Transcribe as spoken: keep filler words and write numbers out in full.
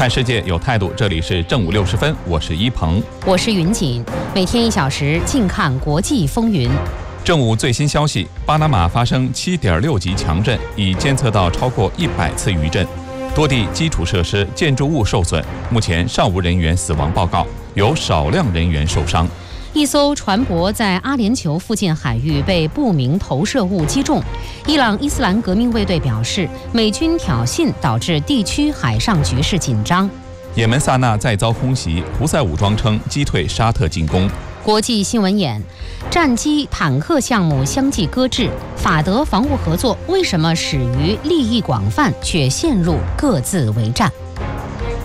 看世界有态度，这里是正午六十分，我是一鹏， 我是云锦，每天一小时，静看国际风云。 正午最新消息，巴拿马发生 七点六 级强震，已监测到超过一百次余震，多地基础设施、建筑物受损，目前尚无人员死亡报告，有少量人员受伤。 一艘船舶在阿联酋附近海域被不明投射物击中。伊朗伊斯兰革命卫队表示，美军挑衅导致地区海上局势紧张。 也门萨那再遭空袭，胡塞武装称击退沙特进攻。 国际新闻眼：战机、坦克项目相继搁置，法德防务合作为什么始于利益广泛，却陷入各自为战？